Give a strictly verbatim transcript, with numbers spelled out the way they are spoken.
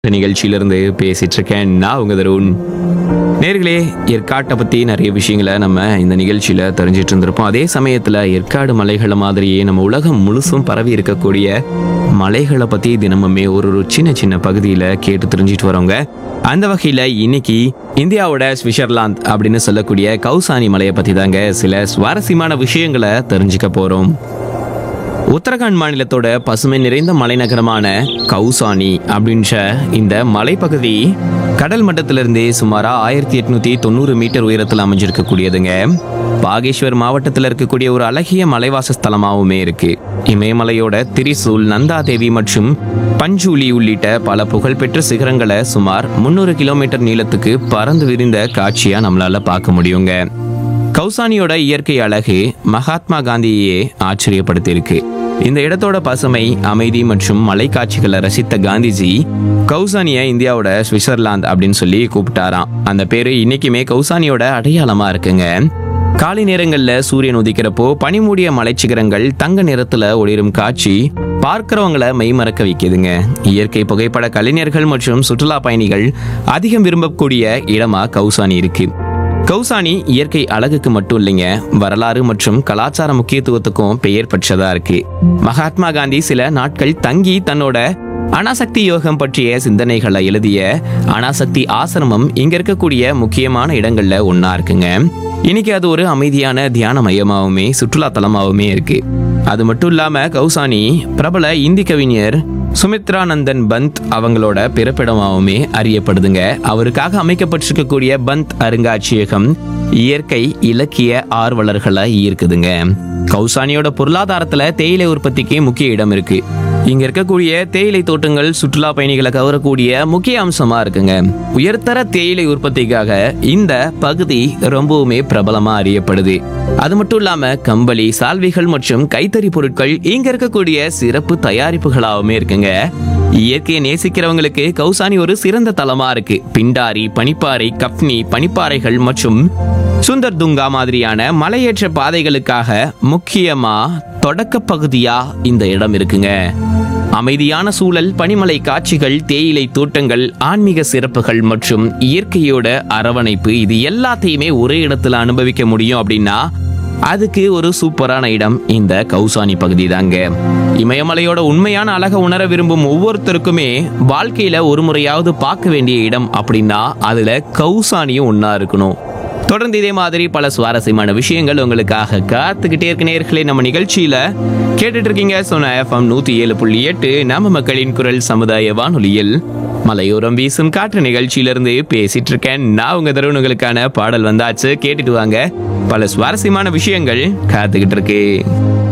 இந்த நிகழ்ச்சியிலிருந்து பேசிட்டு இருக்கேன் நான் உங்க தருண். நேர்களே, ஏற்காட்டை பற்றி நிறைய விஷயங்களை நம்ம இந்த நிகழ்ச்சியில் தெரிஞ்சிட்டு இருந்திருப்போம். அதே சமயத்தில் ஏற்காடு மலைகளை மாதிரியே நம்ம உலகம் முழுசும் பரவி இருக்கக்கூடிய மலைகளை பற்றி தினமுமே ஒரு ஒரு சின்ன சின்ன பகுதியில் கேட்டு தெரிஞ்சிட்டு வரோங்க. அந்த வகையில் இன்னைக்கு இந்தியாவோட ஸ்விட்சர்லாந்து அப்படின்னு சொல்லக்கூடிய கௌசானி மலையை பற்றி தாங்க சில சுவாரஸ்யமான விஷயங்களை தெரிஞ்சுக்க போகிறோம். உத்தரகாண்ட் மாநிலத்தோட பசுமை நிறைந்த மலைநகரமான கௌசானி அப்படின்ற இந்த மலைப்பகுதி கடல் மட்டத்திலிருந்தே சுமாரா ஆயிரத்தி எட்நூத்தி தொண்ணூறு மீட்டர் உயரத்தில் அமைஞ்சிருக்கக்கூடியதுங்க. பாகேஷ்வர் மாவட்டத்தில் இருக்கக்கூடிய ஒரு அழகிய மலைவாச ஸ்தலமாகவுமே இருக்கு. இமயமலையோட திரிசூல், நந்தா தேவி மற்றும் பஞ்சூலி உள்ளிட்ட பல புகழ்பெற்ற சிகரங்களை சுமார் முன்னூறு கிலோமீட்டர் நீளத்துக்கு பறந்து விரிந்த காட்சியா நம்மளால பார்க்க முடியுங்க. கௌசானியோட இயற்கை அழகு மகாத்மா காந்தியே ஆச்சரியப்படுத்தியிருக்கு. இந்த இடத்தோட பசுமை, அமைதி மற்றும் மலை காட்சிகளை ரசித்த காந்திஜி கௌசானியை இந்தியாவோட ஸ்விட்சர்லாந்து அப்படின்னு சொல்லி கூப்பிட்டாராம். அந்த பேரு இன்னைக்குமே கௌசானியோட அடையாளமா இருக்குங்க. காலை நேரங்கள்ல சூரியன் உதிக்கிறப்போ பனிமூடிய மலைச்சிகரங்கள் தங்க நிறத்துல ஒளிரும் காட்சி பார்க்கிறவங்களை மெய்மறக்க வைக்குதுங்க. இயற்கை புகைப்பட கலைஞர்கள் மற்றும் சுற்றுலா பயணிகள் அதிகம் விரும்பக்கூடிய இடமா கௌசானி இருக்கு. கௌசானி இயற்கை அழகுக்கு மட்டும் இல்லைங்க, வரலாறு மற்றும் கலாச்சார முக்கியத்துவத்துக்கும் பெயர் பெற்றதா இருக்கு. மகாத்மா காந்தி சில நாட்கள் தங்கி தன்னோட அனாசக்தி யோகம் பற்றிய சிந்தனைகளை எழுதிய அனாசக்தி ஆசிரமம் இங்க இருக்கக்கூடிய முக்கியமான இடங்கள்ல ஒன்னா இருக்குங்க. இன்னைக்கு அது ஒரு அமைதியான தியான மையமாகவுமே சுற்றுலா தலமாகவுமே இருக்கு. அது மட்டும் இல்லாம கௌசானி பிரபல இந்தி கவிஞர் சுமித்ரானந்தன் பந்த் அவங்களோட பிறப்பிடமாகவுமே அறியப்படுதுங்க. அவருக்காக அமைக்கப்பட்டிருக்கக்கூடிய பந்த் அருங்காட்சியகம் இயற்கை இலக்கிய ஆர்வலர்களை ஈர்க்குதுங்க. கௌசானியோட பொருளாதாரத்துல தேயிலை உற்பத்திக்கு முக்கிய இடம் இருக்கு. இங்க இருக்கக்கூடிய தேயிலை தோட்டங்கள் சுற்றுலா பயணிகளை கவரக்கூடிய முக்கிய அம்சமா இருக்குங்க. உயர்தர தேயிலை உற்பத்திக்காக இந்த பகுதி ரொம்பவுமே பிரபலமா அறியப்படுது. அது மட்டும் இல்லாம கம்பளி, சால்வைகள் மற்றும் கைத்தறி பொருட்கள் இங்க இருக்கக்கூடிய சிறப்பு தயாரிப்புகளாகவுமே இருக்குங்க. இயற்கையை நேசிக்கிறவங்களுக்கு கௌசானி ஒரு சிறந்த தலமா இருக்கு. பிண்டாரி, பனிப்பாறை, கப்னி பனிப்பாறைகள் மற்றும் சுந்தர் துங்கா மாதிரியான மலையேற்ற பாதைகளுக்காக முக்கியமா தொடக்க பகுதியா இந்த இடம் இருக்குங்க. அமைதியான சூழல், பனிமலை காட்சிகள், தேயிலை தோட்டங்கள், ஆன்மீக சிறப்புகள் மற்றும் இயற்கையோட அரவணைப்பு, இது எல்லாத்தையுமே ஒரே இடத்துல அனுபவிக்க முடியும் அப்படின்னா அதுக்கு ஒரு சூப்பரான இடம் இந்த கௌசானி பகுதி தாங்க. இமயமலையோட உண்மையான அழகை உணர விரும்பும் ஒவ்வொருத்தருக்குமே வாழ்க்கையில ஒரு முறையாவது பார்க்க வேண்டிய இடம் அப்படின்னா அதுல கௌசானியும் ஒன்னா இருக்கணும். தொடர்ந்து இதே மாதிரி பல சுவாரஸ்யமான விஷயங்கள் உங்களுக்காக காத்துக்கிட்டே இருக்க நேயர்களே. நம்ம நிகழ்ச்சியில கேட்டுட்டு இருக்கீங்க சோனா எஃப்எம் நூத்தி ஏழு புள்ளி எட்டு நம்ம மக்களின் குரல் சமுதாய வானொலியில் மலையோரம் வீசும் காற்று நிகழ்ச்சியிலிருந்து பேசிட்டு இருக்கேன் நான் உங்க தருணங்களுக்கான பாடல் வந்தாச்சு. கேட்டுட்டு வாங்க, பல சுவாரஸ்யமான விஷயங்கள் காத்துக்கிட்டு இருக்கு.